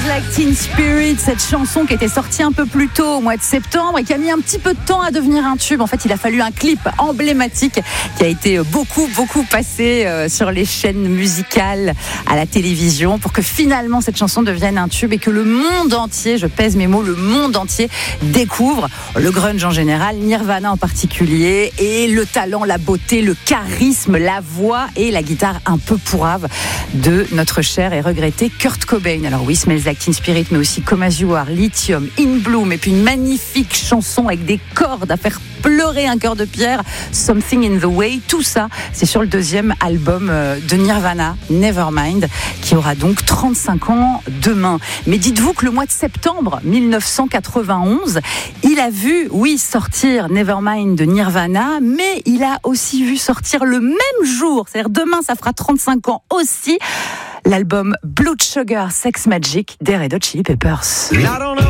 Like Teen Spirit, cette chanson qui était sortie un peu plus tôt au mois de septembre et qui a mis un petit peu de temps à devenir un tube. En fait, il a fallu un clip emblématique qui a été beaucoup passé sur les chaînes musicales, à la télévision, pour que finalement cette chanson devienne un tube et que le monde entier, je pèse mes mots, le monde entier découvre le grunge en général, Nirvana en particulier, et le talent, la beauté, le charisme, la voix et la guitare un peu pourrave de notre cher et regretté Kurt Cobain. Alors oui, Smells Like Teen Spirit, mais aussi Come As You Are, Lithium, In Bloom, et puis une magnifique chanson avec des cordes à faire pleurer un cœur de pierre, Something in the Way. Tout ça, c'est sur le deuxième album de Nirvana, Nevermind, qui aura donc 35 ans demain. Mais dites-vous que le mois de septembre 1991, il a vu, oui, sortir Nevermind de Nirvana, mais il a aussi vu sortir le même jour, c'est-à-dire demain, ça fera 35 ans aussi, l'album Blood Sugar Sex Magik des Red Hot Chili Peppers.